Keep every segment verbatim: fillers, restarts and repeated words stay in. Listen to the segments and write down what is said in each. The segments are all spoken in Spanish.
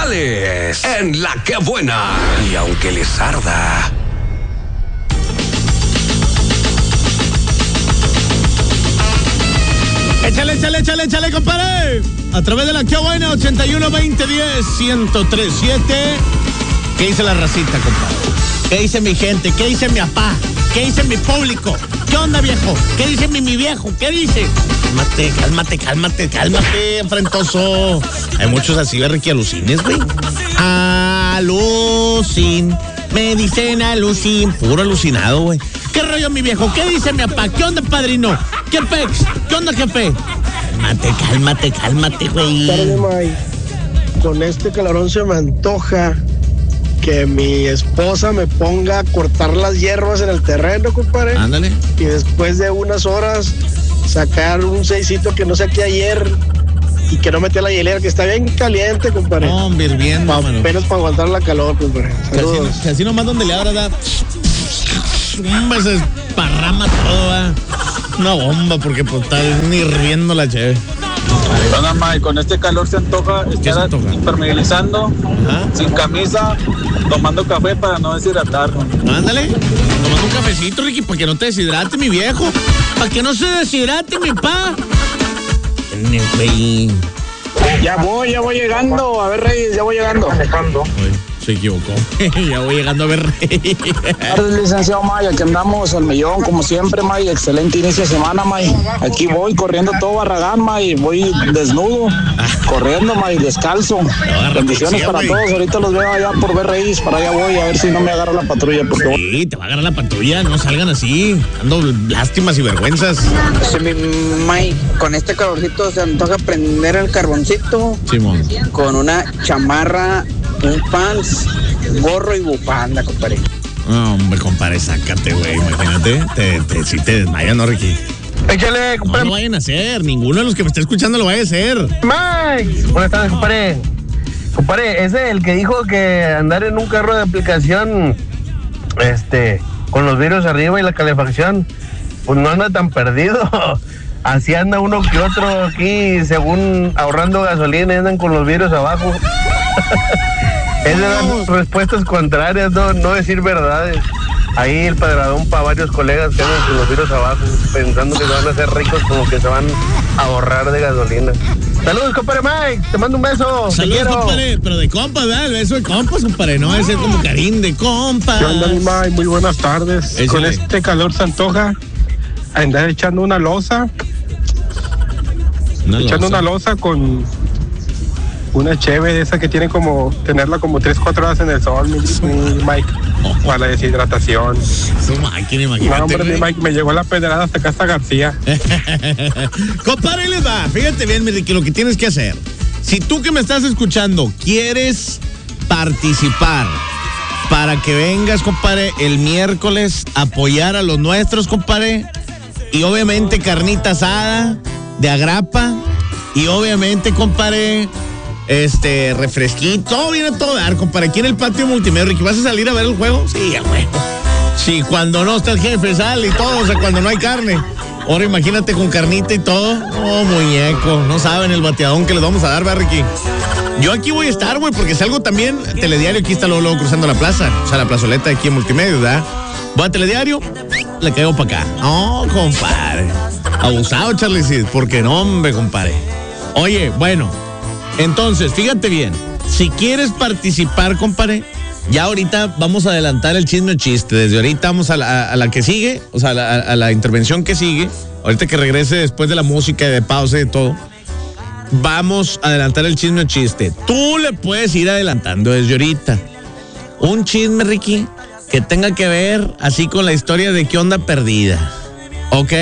musicales en La Que Buena. Y aunque les arda. Échale, échale, échale, échale, compadre. A través de La Que Buena, ochenta y uno, veinte, diez, ciento tres, siete. ¿Qué dice la racita, compadre? ¿Qué dice mi gente? ¿Qué dice mi papá? ¿Qué dice mi público? ¿Qué onda, viejo? ¿Qué dice mi, mi viejo? ¿Qué dice? Cálmate, cálmate, cálmate, cálmate, afrentoso. Hay muchos así, Ricky, alucines, güey. Alucin. Me dicen alucin. Puro alucinado, güey. ¿Qué rollo, mi viejo? ¿Qué dice mi papá? ¿Qué onda, padrino? ¿Qué pex? ¿Qué onda, jefe? Cálmate, cálmate, cálmate, güey. Tarde, May. Con este calorón se me antoja que mi esposa me ponga a cortar las hierbas en el terreno, compadre. Ándale. Y después de unas horas sacar un seisito que no saqué ayer y que no metí a la hielera, que está bien caliente, compadre. No, hombre, hirviendo, Pa- mano. Apenas para aguantar la calor, compadre. Que así, Saludos. que así nomás donde le abra da... Hombre, se esparrama todo, va. Una bomba, porque pues está hirviendo la cheve. Hola, Mike, con este calor se antoja se estar antoja? impermeabilizando, Ajá. sin camisa, tomando café para no deshidratarnos. Ándale, tomando un cafecito, Ricky, para que no te deshidrate, mi viejo. Para que no se deshidrate, mi pa. Güey. Ya voy, ya voy llegando. A ver, Reyes, ya voy llegando. Uy, se equivocó. Ya voy llegando a ver. Buenas tardes, licenciado May. Aquí andamos al millón, como siempre, May. Excelente inicio de semana, May. Aquí voy corriendo todo Barragán, May. Voy desnudo, corriendo, May, descalzo. Bendiciones para todos. Ahorita los veo allá por ver Reyes. Para allá voy, a ver si no me agarra la patrulla. Porque voy. Sí, te va a agarrar la patrulla. No salgan así. Ando lástimas y vergüenzas. Sí, mi Mike, con este calorcito se antoja prender el carboncito Simón. con una chamarra, un pants, gorro y bufanda, compadre. No, hombre, compadre, sácate, güey. Imagínate. Te, te, si te desmayas, ¿no, Ricky? Échale, No lo vayan a hacer. Ninguno de los que me está escuchando lo vaya a hacer. Mike. Buenas tardes, compadre. Compadre, ese es el que dijo que andar en un carro de aplicación, este, con los vidrios arriba y la calefacción, pues no anda tan perdido. Así anda uno que otro aquí, según ahorrando gasolina, y andan con los vidrios abajo. Es de dar respuestas contrarias, no, no decir verdades. Ahí el padradón para varios colegas que andan con los vidrios abajo, pensando que se van a hacer ricos, como que se van a ahorrar de gasolina. Saludos, compadre Mike, te mando un beso. Te Saludos, quiero. compadre, pero de compas, ¿verdad? El beso de compas, compadre. No va a ser como Karim, de compas. ¿Qué onda, mi May? Muy buenas tardes. Échale. Con este calor se antoja andar echando una loza, Una echando loza. una loza con una cheve de esa que tiene como, tenerla como tres, cuatro horas en el sol, mi, mi Mike, para la deshidratación. Su máquina, No, imagínate. hombre, mi güey. Mike, me llegó la pedrada hasta acá, hasta García. Compadre, ahí les va. Fíjate bien, mi Ricky, lo que tienes que hacer. Si tú que me estás escuchando quieres participar para que vengas, compadre, el miércoles a apoyar a los nuestros, compadre, y obviamente carnita asada de agrapa, y obviamente, compadre, este, refresquito, todo viene a todo dar, compadre, aquí en el patio multimedia. Ricky, ¿vas a salir a ver el juego? Sí, a huevo. Sí, cuando no está el jefe, sale y todo, o sea, cuando no hay carne. Ahora imagínate con carnita y todo. Oh, muñeco, no saben el bateadón que les vamos a dar, ¿verdad, Ricky? Yo aquí voy a estar, güey, porque salgo también a Telediario, aquí está luego, luego cruzando la plaza, o sea, la plazoleta de aquí en Multimedia, ¿verdad? Voy a Telediario, le caigo para acá. No, compadre. Abusado, Charlie Cid, porque no, hombre, compadre. Oye, bueno, entonces, fíjate bien, si quieres participar, compadre, ya ahorita vamos a adelantar el chisme o chiste. Desde ahorita vamos a la, a, a la que sigue, o sea, a la, a la intervención que sigue. Ahorita que regrese después de la música y de pausa y de todo, vamos a adelantar el chisme o chiste. Tú le puedes ir adelantando desde ahorita. Un chisme, Ricky, que tenga que ver así con la historia de qué onda perdida. ¿Ok?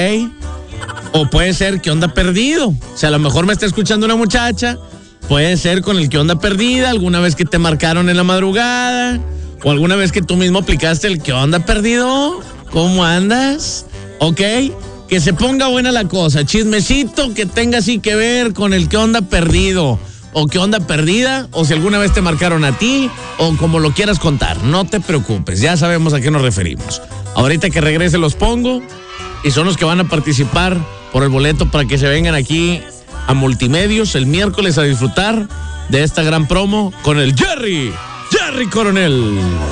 O puede ser qué onda perdido. O sea, a lo mejor me está escuchando una muchacha. Puede ser con el que onda perdida, alguna vez que te marcaron en la madrugada, o alguna vez que tú mismo aplicaste el que onda perdido. ¿Cómo andas? ¿Ok? Que se ponga buena la cosa. Chismecito que tenga así que ver con el que onda perdido, o que onda perdida, o si alguna vez te marcaron a ti, o como lo quieras contar. No te preocupes, ya sabemos a qué nos referimos. Ahorita que regrese los pongo, y son los que van a participar por el boleto para que se vengan aquí a Multimedios el miércoles a disfrutar de esta gran promo con el Jerry, Jerry Coronel.